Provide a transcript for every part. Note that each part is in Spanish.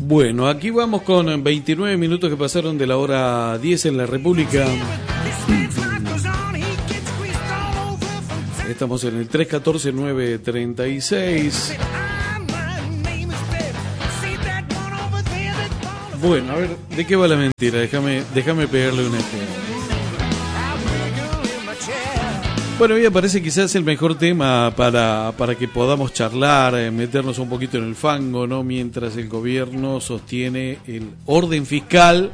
Bueno, aquí vamos con 29 minutos que pasaron de la hora 10 en la República. Estamos en el 314-936. Bueno, a ver, ¿de qué va la mentira? Déjame pegarle un ejemplo. Bueno, hoy aparece quizás el mejor tema para que podamos charlar, meternos un poquito en el fango, ¿no? Mientras el gobierno sostiene el orden fiscal,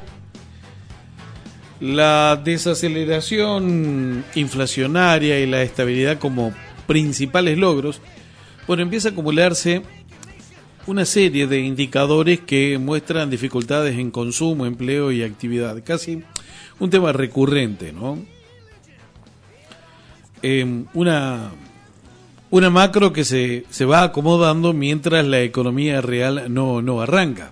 la desaceleración inflacionaria y la estabilidad como principales logros. Bueno, empieza a acumularse una serie de indicadores que muestran dificultades en consumo, empleo y actividad. Casi un tema recurrente, ¿no? Una macro que se va acomodando mientras la economía real no arranca.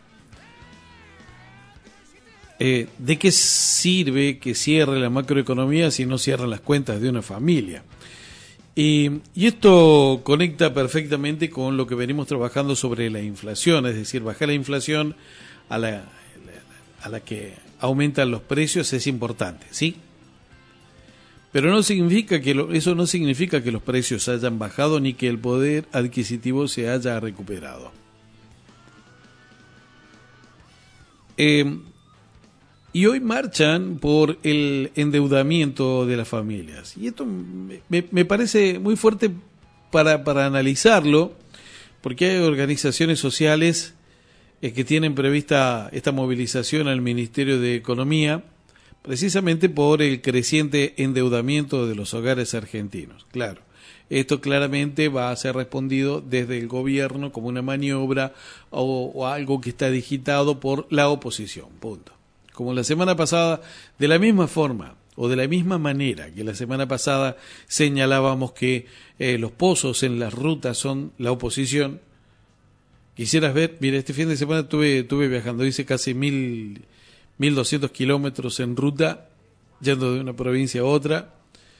¿De qué sirve que cierre la macroeconomía si no cierran las cuentas de una familia? Y esto conecta perfectamente con lo que venimos trabajando sobre la inflación, es decir, bajar la inflación a la que aumentan los precios es importante, ¿sí? Pero no significa eso no significa que los precios hayan bajado ni que el poder adquisitivo se haya recuperado. Y hoy marchan por el endeudamiento de las familias. Y esto me parece muy fuerte para analizarlo, porque hay organizaciones sociales que tienen prevista esta movilización al Ministerio de Economía, precisamente por el creciente endeudamiento de los hogares argentinos. Claro, esto claramente va a ser respondido desde el gobierno como una maniobra o algo que está digitado por la oposición, punto. Como la semana pasada, de la misma forma o de la misma manera que la semana pasada señalábamos que los pozos en las rutas son la oposición. Quisieras ver, mira, este fin de semana estuve viajando, hice casi 1.200 kilómetros en ruta, yendo de una provincia a otra,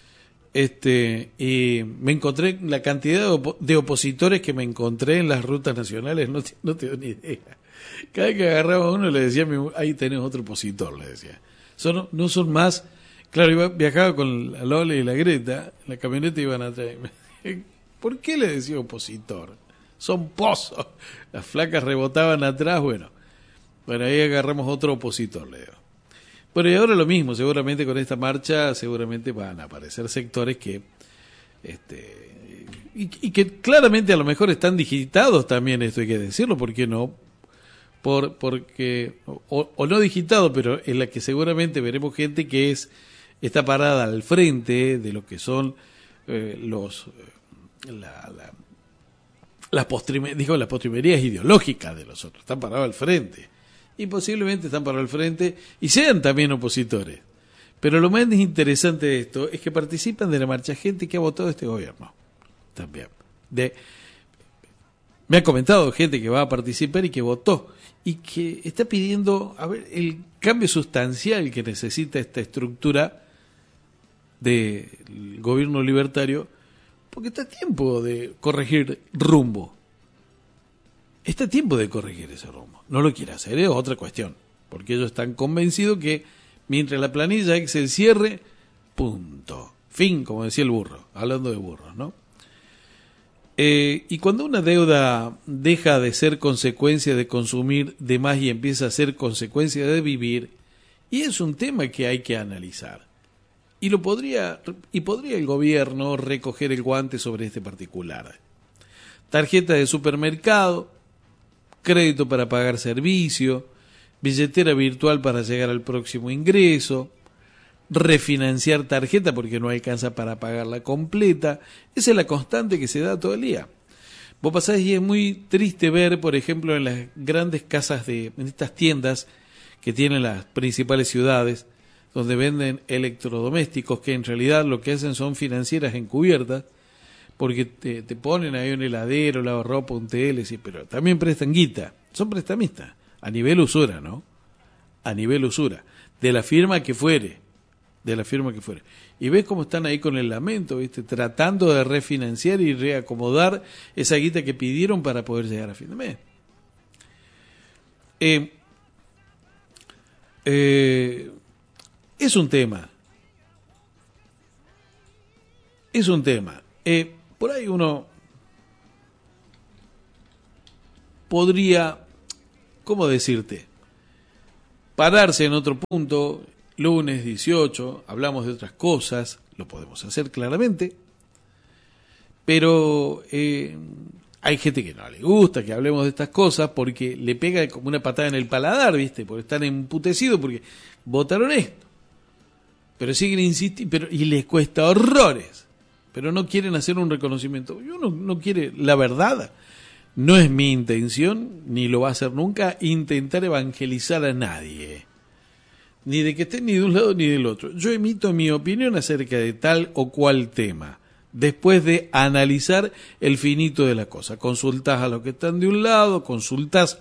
y me encontré la cantidad de opositores que me encontré en las rutas nacionales, no te doy ni idea. Cada vez que agarraba uno le decía, ahí tenés otro opositor, le decía. No son más, claro, viajaba con la Lola y la Greta, en la camioneta iban atrás. ¿Por qué le decía opositor? Son pozos. Las flacas rebotaban atrás, bueno, ahí agarramos otro opositor, le digo. Bueno, y ahora lo mismo, seguramente con esta marcha, seguramente van a aparecer sectores que, y que claramente a lo mejor están digitados también, esto hay que decirlo, ¿por qué no? Porque, o no digitado, pero en la que seguramente veremos gente que está parada al frente de lo que son las postrimerías ideológicas de los otros, están parados al frente. Y posiblemente están para el frente y sean también opositores. Pero lo más interesante de esto es que participan de la marcha gente que ha votado este gobierno. También. Me ha comentado gente que va a participar y que votó y que está pidiendo el cambio sustancial que necesita esta estructura del gobierno libertario, porque está a tiempo de corregir rumbo. Está a tiempo de corregir ese rumbo. No lo quiere hacer, es otra cuestión. Porque ellos están convencidos que mientras la planilla Excel cierre, punto. Fin, como decía el burro, hablando de burros, ¿no? Y cuando una deuda deja de ser consecuencia de consumir de más y empieza a ser consecuencia de vivir, y es un tema que hay que analizar. Podría el gobierno recoger el guante sobre este particular. Tarjeta de supermercado, crédito para pagar servicio, billetera virtual para llegar al próximo ingreso, refinanciar tarjeta porque no alcanza para pagarla completa. Esa es la constante que se da todo el día. Vos pasás y es muy triste ver, por ejemplo, en las grandes casas en estas tiendas que tienen las principales ciudades, donde venden electrodomésticos, que en realidad lo que hacen son financieras encubiertas, porque te ponen ahí un heladero, lavarropa, un tele, sí, pero también prestan guita, son prestamistas, a nivel usura, ¿no? A nivel usura, de la firma que fuere. Y ves cómo están ahí con el lamento, ¿viste? Tratando de refinanciar y reacomodar esa guita que pidieron para poder llegar a fin de mes. Eh, es un tema. Es un tema. Por ahí uno podría, ¿cómo decirte? Pararse en otro punto, lunes 18, hablamos de otras cosas, lo podemos hacer claramente, pero hay gente que no le gusta que hablemos de estas cosas porque le pega como una patada en el paladar, ¿viste? Porque están emputecidos porque votaron esto. Pero siguen insistiendo, y les cuesta horrores, pero no quieren hacer un reconocimiento. Y uno no quiere, la verdad, no es mi intención, ni lo va a hacer nunca, intentar evangelizar a nadie. Ni de que esté ni de un lado ni del otro. Yo emito mi opinión acerca de tal o cual tema, después de analizar el finito de la cosa. Consultás a los que están de un lado, consultás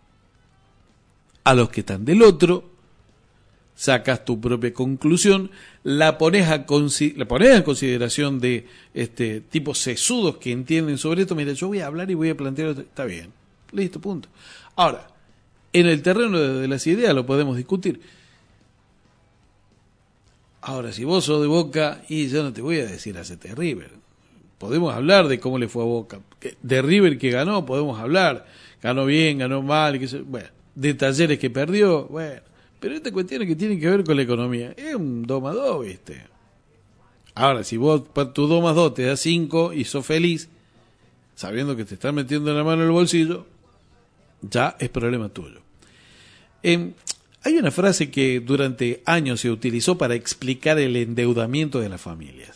a los que están del otro, sacas tu propia conclusión, la pones en consideración de tipos sesudos que entienden sobre esto. Mira, yo voy a hablar y voy a plantear esto. Está bien, listo, punto. Ahora, en el terreno de las ideas lo podemos discutir. Ahora, si vos sos de Boca, y yo no te voy a decir hacete River. Podemos hablar de cómo le fue a Boca. De River que ganó, podemos hablar. Ganó bien, ganó mal, bueno, de Talleres que perdió, bueno. Pero esta cuestión es que tiene que ver con la economía. Es un 2 más 2, ¿viste? Ahora, si vos tu 2 más 2 te da 5 y sos feliz, sabiendo que te están metiendo la mano en el bolsillo, ya es problema tuyo. Hay una frase que durante años se utilizó para explicar el endeudamiento de las familias.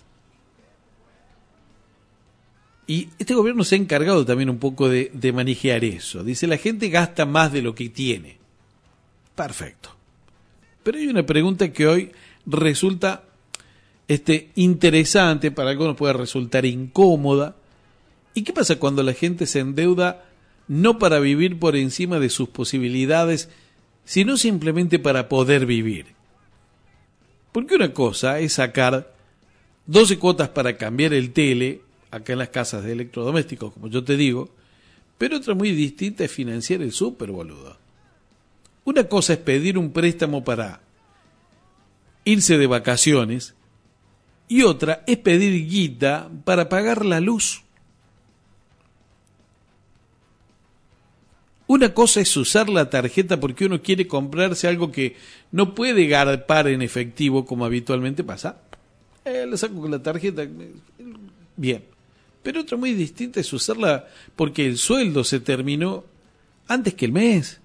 Y este gobierno se ha encargado también un poco de manejar eso. Dice, la gente gasta más de lo que tiene. Perfecto. Pero hay una pregunta que hoy resulta interesante, para algunos puede resultar incómoda. ¿Y qué pasa cuando la gente se endeuda no para vivir por encima de sus posibilidades, sino simplemente para poder vivir? Porque una cosa es sacar 12 cuotas para cambiar el tele, acá en las casas de electrodomésticos, como yo te digo, pero otra muy distinta es financiar el súper, boludo. Una cosa es pedir un préstamo para irse de vacaciones y otra es pedir guita para pagar la luz. Una cosa es usar la tarjeta porque uno quiere comprarse algo que no puede garpar en efectivo como habitualmente pasa. Le saco con la tarjeta. Bien. Pero otra muy distinta es usarla porque el sueldo se terminó antes que el mes.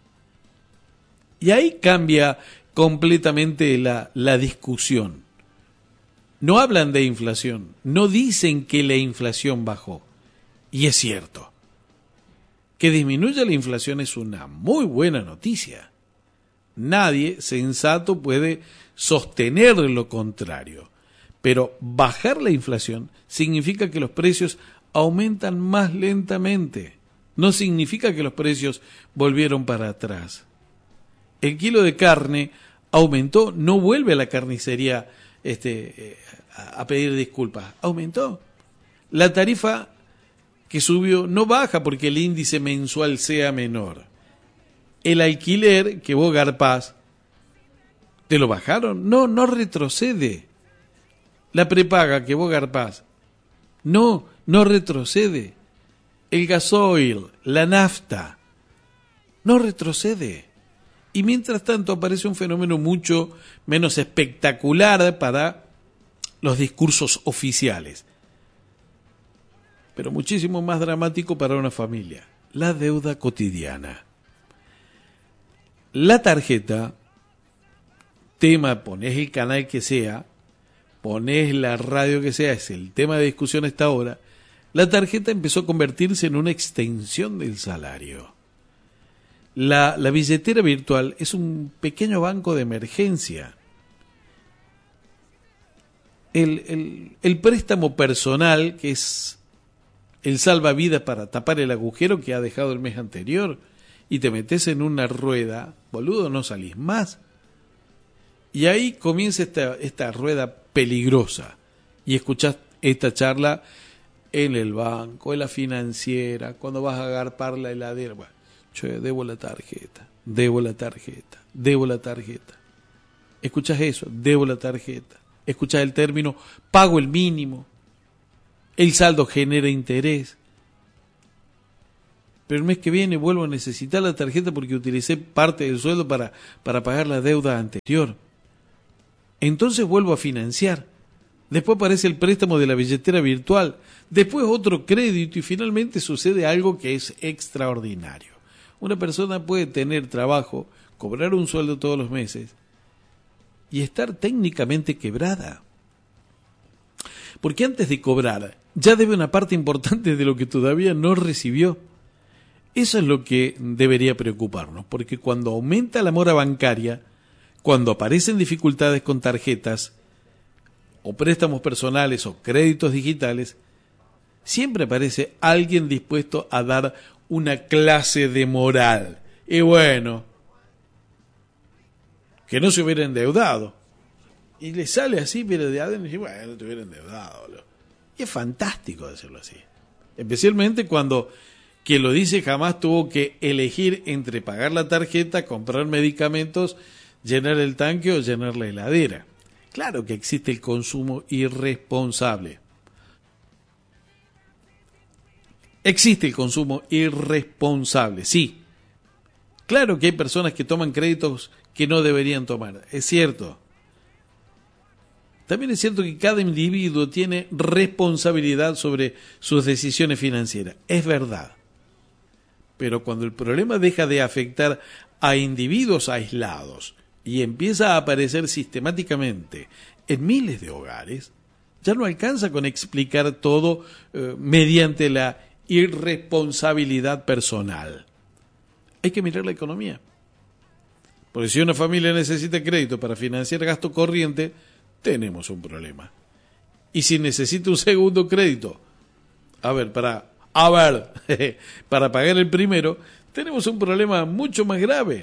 Y ahí cambia completamente la discusión. No hablan de inflación, no dicen que la inflación bajó. Y es cierto. Que disminuya la inflación es una muy buena noticia. Nadie sensato puede sostener lo contrario. Pero bajar la inflación significa que los precios aumentan más lentamente. No significa que los precios volvieron para atrás. El kilo de carne aumentó, no vuelve a la carnicería a pedir disculpas. Aumentó. La tarifa que subió no baja porque el índice mensual sea menor. El alquiler que vos garpás, ¿te lo bajaron? No retrocede. La prepaga que vos garpás, no retrocede. El gasoil, la nafta, no retrocede. Y mientras tanto aparece un fenómeno mucho menos espectacular para los discursos oficiales, pero muchísimo más dramático para una familia: la deuda cotidiana. La tarjeta, tema, ponés el canal que sea, ponés la radio que sea, es el tema de discusión a esta hora. La tarjeta empezó a convertirse en una extensión del salario. La billetera virtual es un pequeño banco de emergencia. El préstamo personal, que es el salvavidas para tapar el agujero que ha dejado el mes anterior, y te metes en una rueda, boludo, no salís más. Y ahí comienza esta rueda peligrosa. Y escuchás esta charla en el banco, en la financiera, cuando vas a agarpar la heladera. Bueno, che, debo la tarjeta. debo la tarjeta, debo la tarjeta. ¿Escuchás eso? Debo la tarjeta. ¿Escuchás el término? Pago el mínimo. El saldo genera interés. Pero el mes que viene vuelvo a necesitar la tarjeta porque utilicé parte del sueldo para pagar la deuda anterior. Entonces vuelvo a financiar. Después aparece el préstamo de la billetera virtual. Después otro crédito y finalmente sucede algo que es extraordinario. Una persona puede tener trabajo, cobrar un sueldo todos los meses y estar técnicamente quebrada. Porque antes de cobrar ya debe una parte importante de lo que todavía no recibió. Eso es lo que debería preocuparnos, porque cuando aumenta la mora bancaria, cuando aparecen dificultades con tarjetas, o préstamos personales o créditos digitales, siempre aparece alguien dispuesto a dar una clase de moral. Y bueno, que no se hubiera endeudado. Y le sale así, pero de adentro, y dice, bueno, no te hubiera endeudado. Y es fantástico decirlo así. Especialmente cuando quien lo dice jamás tuvo que elegir entre pagar la tarjeta, comprar medicamentos, llenar el tanque o llenar la heladera. Claro que existe el consumo irresponsable. Existe el consumo irresponsable, sí. Claro que hay personas que toman créditos que no deberían tomar, es cierto. También es cierto que cada individuo tiene responsabilidad sobre sus decisiones financieras, es verdad. Pero cuando el problema deja de afectar a individuos aislados y empieza a aparecer sistemáticamente en miles de hogares, ya no alcanza con explicar todo mediante la irresponsabilidad personal. Hay que mirar la economía. Porque si una familia necesita crédito para financiar gasto corriente, tenemos un problema. Y si necesita un segundo crédito, para pagar el primero, tenemos un problema mucho más grave.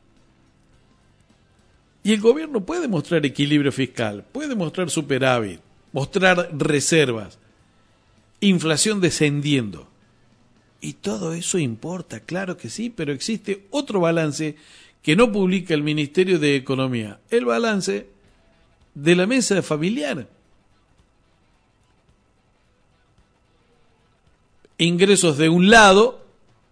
Y el gobierno puede mostrar equilibrio fiscal, puede mostrar superávit, mostrar reservas, inflación descendiendo. Y todo eso importa, claro que sí, pero existe otro balance que no publica el Ministerio de Economía, el balance de la mesa familiar. Ingresos de un lado,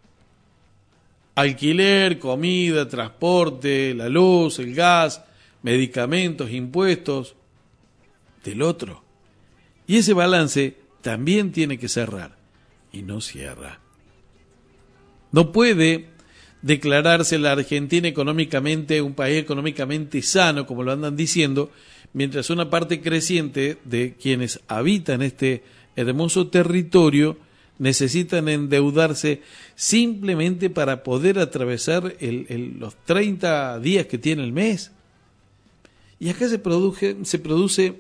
alquiler, comida, transporte, la luz, el gas, medicamentos, impuestos, del otro. Y ese balance también tiene que cerrar, y no cierra. No puede declararse la Argentina económicamente un país económicamente sano, como lo andan diciendo, mientras una parte creciente de quienes habitan este hermoso territorio necesitan endeudarse simplemente para poder atravesar los 30 días que tiene el mes. Y acá se produce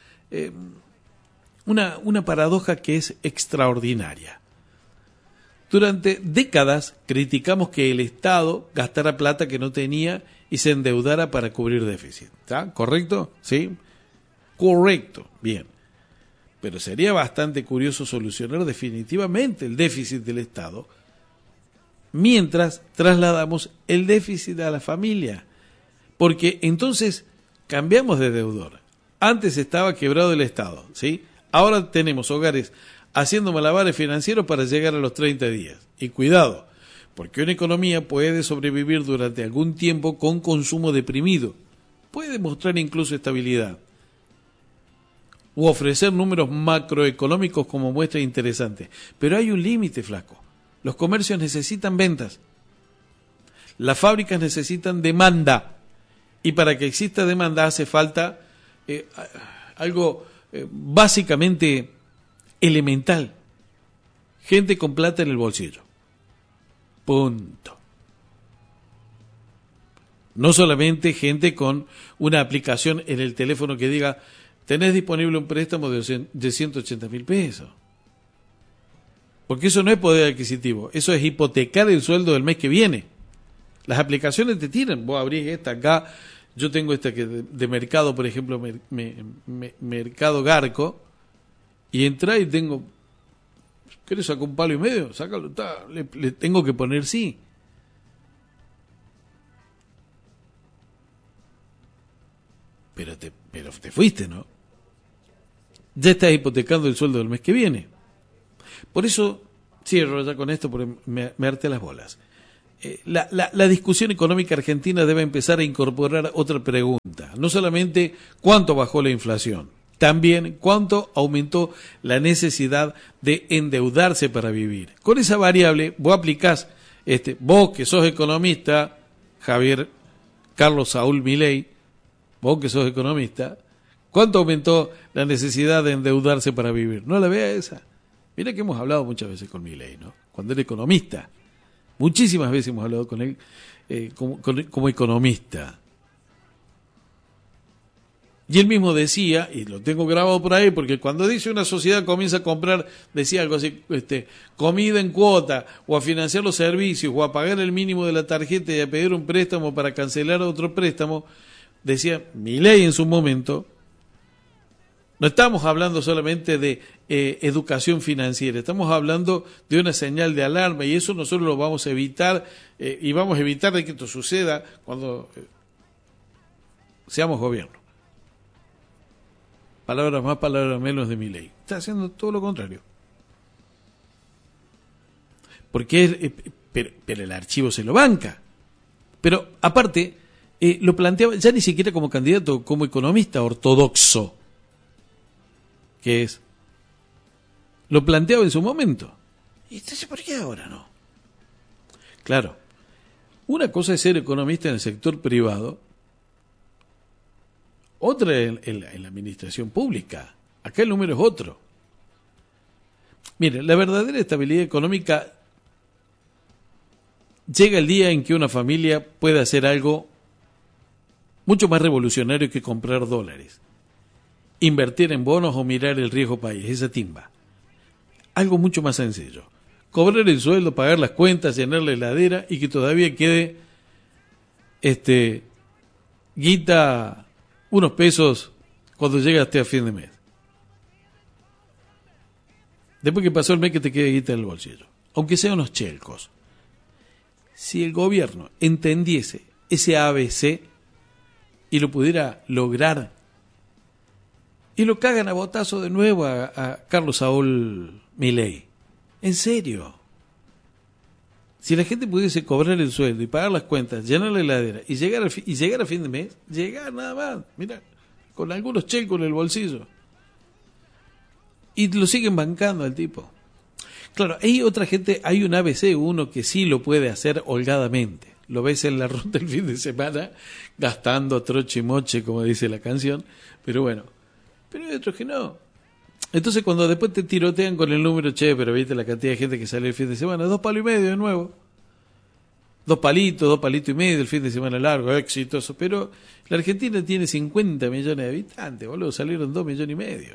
una paradoja que es extraordinaria. Durante décadas criticamos que el Estado gastara plata que no tenía y se endeudara para cubrir déficit. ¿Está correcto? ¿Sí? Correcto. Bien. Pero sería bastante curioso solucionar definitivamente el déficit del Estado mientras trasladamos el déficit a la familia. Porque entonces cambiamos de deudor. Antes estaba quebrado el Estado, ¿sí? Ahora tenemos hogares haciendo malabares financieros para llegar a los 30 días. Y cuidado, porque una economía puede sobrevivir durante algún tiempo con consumo deprimido. Puede mostrar incluso estabilidad. O ofrecer números macroeconómicos como muestra interesante. Pero hay un límite, flaco. Los comercios necesitan ventas. Las fábricas necesitan demanda. Y para que exista demanda hace falta algo básicamente elemental. Gente con plata en el bolsillo. Punto. No solamente gente con una aplicación en el teléfono que diga, tenés disponible un préstamo de 180.000 pesos. Porque eso no es poder adquisitivo, eso es hipotecar el sueldo del mes que viene. Las aplicaciones te tiran, vos abrís esta acá, yo tengo esta que de mercado, por ejemplo, Mercado Garco, y entra y tengo, ¿querés sacar un palo y medio? Sácalo, le tengo que poner sí. pero te fuiste, ¿no? Ya estás hipotecando el sueldo del mes que viene. Por eso, cierro ya con esto porque me harté las bolas. La discusión económica argentina debe empezar a incorporar otra pregunta. No solamente cuánto bajó la inflación, también cuánto aumentó la necesidad de endeudarse para vivir. Con esa variable vos aplicás, vos que sos economista, Javier Carlos Saúl Milei, vos que sos economista, ¿cuánto aumentó la necesidad de endeudarse para vivir? No la vea esa. Mira que hemos hablado muchas veces con Milei, ¿no? Cuando era economista. Muchísimas veces hemos hablado con él como economista. Y él mismo decía, y lo tengo grabado por ahí, porque cuando dice una sociedad comienza a comprar, decía algo así, comida en cuota, o a financiar los servicios, o a pagar el mínimo de la tarjeta y a pedir un préstamo para cancelar otro préstamo, decía Milei en su momento, no estamos hablando solamente de educación financiera, estamos hablando de una señal de alarma y eso nosotros lo vamos a evitar y vamos a evitar de que esto suceda cuando seamos gobierno. Palabras más, palabras menos de Milei. Está haciendo todo lo contrario. Porque pero el archivo se lo banca. Pero aparte, lo planteaba ya ni siquiera como candidato, como economista ortodoxo, que es. Lo planteaba en su momento. ¿Y entonces por qué ahora no? Claro, una cosa es ser economista en el sector privado, otra en la administración pública. Acá el número es otro. Mire, la verdadera estabilidad económica llega el día en que una familia puede hacer algo mucho más revolucionario que comprar dólares. Invertir en bonos o mirar el riesgo país, esa timba. Algo mucho más sencillo. Cobrar el sueldo, pagar las cuentas, llenar la heladera y que todavía quede guita, unos pesos cuando llegaste a fin de mes. Después que pasó el mes que te quede guita en el bolsillo. Aunque sea unos chelcos. Si el gobierno entendiese ese ABC y lo pudiera lograr, y lo cagan a botazo de nuevo a Carlos Saúl Milei. En serio. Si la gente pudiese cobrar el sueldo y pagar las cuentas, llenar la heladera y llegar a fin de mes, llegar nada más, mira, con algunos cheques en el bolsillo. Y lo siguen bancando al tipo. Claro, hay otra gente, hay un ABC, uno que sí lo puede hacer holgadamente. Lo ves en la ruta el fin de semana, gastando troche y moche, como dice la canción, pero bueno. Pero hay otros que no. Entonces cuando después te tirotean con el número, pero viste la cantidad de gente que sale el fin de semana, 2,5 palos de nuevo. 2 palitos y medio el fin de semana largo, exitoso. Pero la Argentina tiene 50 millones de habitantes, boludo, salieron 2,5 millones.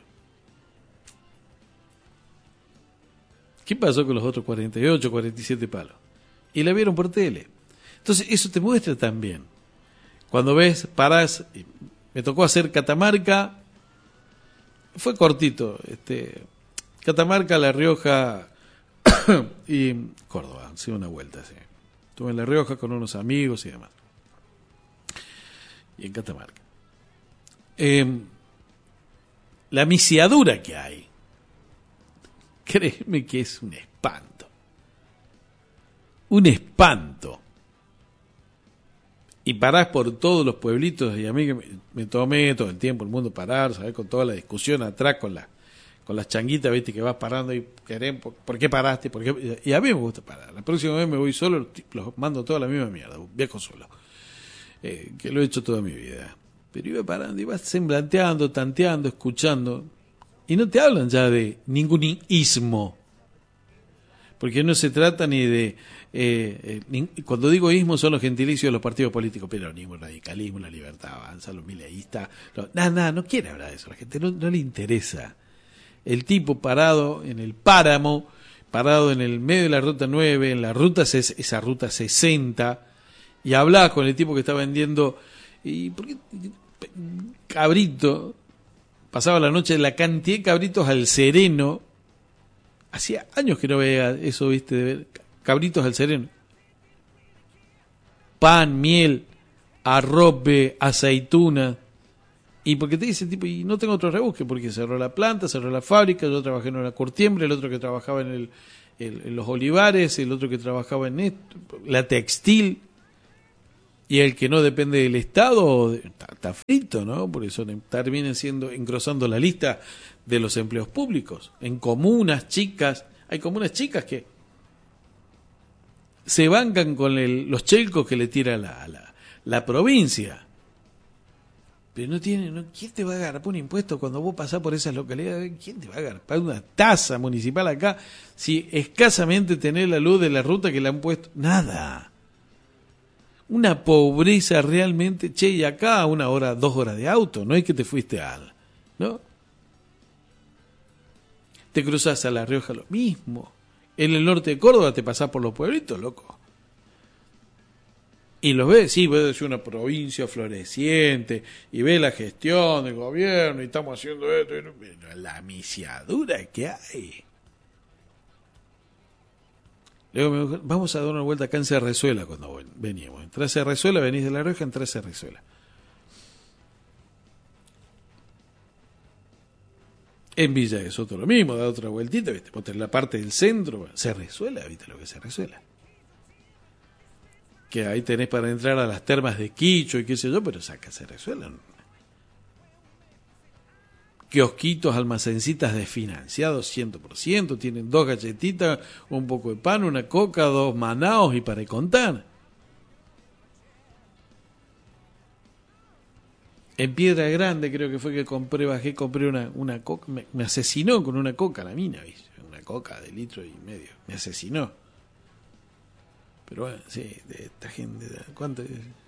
¿Qué pasó con los otros 48, 47 palos? Y la vieron por tele. Entonces eso te muestra también. Cuando ves, parás, me tocó hacer Catamarca. Fue cortito, Catamarca, La Rioja y Córdoba, sí, una vuelta, sí. Estuve en La Rioja con unos amigos y demás. Y en Catamarca. La misiadura que hay, créeme que es un espanto. Un espanto. Y parás por todos los pueblitos, y a mí que me tomé todo el tiempo, el mundo parar, ¿sabes? Con toda la discusión atrás, con las changuitas, ¿viste? Que vas parando y querés, ¿por qué paraste? ¿Por qué? Y a mí me gusta parar. La próxima vez me voy solo, los mando toda la misma mierda, viajo solo. Que lo he hecho toda mi vida. Pero iba parando, ibas semblanteando, tanteando, escuchando, y no te hablan ya de ningún ismo. Porque no se trata ni de... cuando digo ismo son los gentilicios de los partidos políticos, peronismo, radicalismo, la libertad avanza, los mileístas, nada, no quiere hablar de eso, la gente no le interesa. El tipo parado en el páramo, parado en el medio de la ruta 9, en la ruta esa ruta 60, y hablaba con el tipo que está vendiendo, y ¿por qué? Cabrito, pasaba la noche la cantidad de cabritos al sereno. Hacía años que no veía eso, viste, de ver cabritos al sereno. Pan, miel, arrope, aceituna. Y porque te dice, tipo, y no tengo otro rebusque, porque cerró la planta, cerró la fábrica, yo trabajé en una curtiembre, el otro que trabajaba en los olivares, el otro que trabajaba en esto, la textil, y el que no depende del Estado, está frito, ¿no? Por eso termina engrosando la lista de los empleos públicos. En comunas chicas, hay comunas chicas que se bancan con los chelcos que le tira la provincia. Pero ¿quién te va a agarrar un impuesto cuando vos pasás por esas localidades? ¿Quién te va a agarrar una tasa municipal acá si escasamente tenés la luz de la ruta que le han puesto? Nada. Una pobreza realmente. Che, y acá a 1 hora, 2 horas de auto, no es que te fuiste ¿no? Te cruzás a La Rioja, lo mismo. En el norte de Córdoba te pasás por los pueblitos, loco. Y los ves, sí, ves una provincia floreciente, y ves la gestión del gobierno, y estamos haciendo esto, la misiadura que hay. Luego vamos a dar una vuelta acá en Cerrezuela cuando veníamos. Entrás a Cerrezuela, venís de La Rioja, entrás a Cerrezuela. En Villa de Soto lo mismo, da otra vueltita, ¿viste? Ponte en la parte del centro, Cerrezuela, ¿viste lo que es Cerrezuela? Que ahí tenés para entrar a las termas de Quicho y qué sé yo, pero saca Cerrezuela. Kiosquitos, almacencitas desfinanciados 100%, tienen 2 galletitas, un poco de pan, una coca, 2 manaos y para de contar. En Piedra Grande creo que fue que compré una coca, me asesinó con una coca la mina, ¿viste? Una coca de 1,5 litros, me asesinó. Pero bueno, sí, de esta gente, ¿cuánto?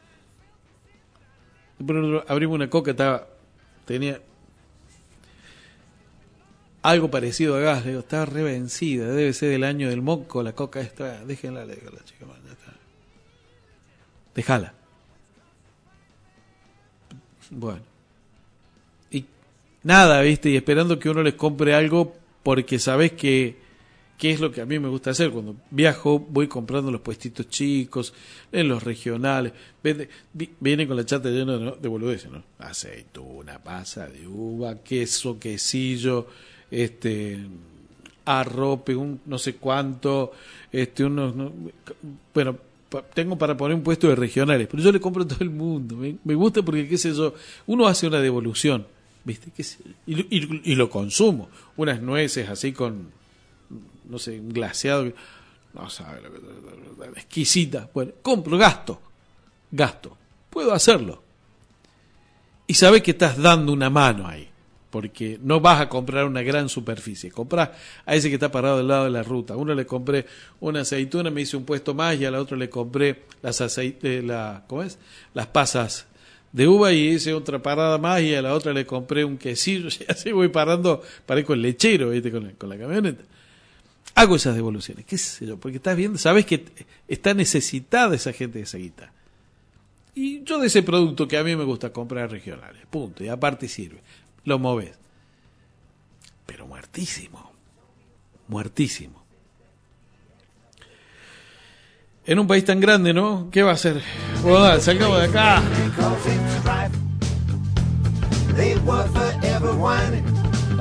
Abrimos una coca, tenía algo parecido a gas, le digo, estaba revencida, debe ser del año del moco, la coca esta, déjenla, le digo a la chica, ya está. Déjala. Bueno. Y nada, ¿viste? Y esperando que uno les compre algo porque sabés que es lo que a mí me gusta hacer. Cuando viajo voy comprando los puestitos chicos, en los regionales. Viene con la chata llena de boludeces, ¿no? Aceituna, pasa de uva, queso, quesillo, arrope, un no sé cuánto, bueno, tengo para poner un puesto de regionales, pero yo le compro a todo el mundo. Me gusta porque, qué sé yo, uno hace una devolución, ¿viste? Y lo consumo. Unas nueces así con, no sé, un glaseado, no sabe, exquisita. Bueno, compro, gasto. Puedo hacerlo. Y sabes que estás dando una mano ahí, porque no vas a comprar una gran superficie, comprás a ese que está parado del lado de la ruta. A uno le compré una aceituna, me hice un puesto más, y a la otra le compré las pasas de uva y hice otra parada más, y a la otra le compré un quesillo, y así voy parezco el lechero, ¿viste? Con la camioneta. Hago esas devoluciones, qué sé yo, porque estás viendo, sabes que está necesitada esa gente de esa guita. Y yo de ese producto que a mí me gusta comprar regionales, punto, y aparte sirve, lo moves. Pero muertísimo. En un país tan grande, ¿no? ¿Qué va a hacer? Bueno, dale, salgamos de acá.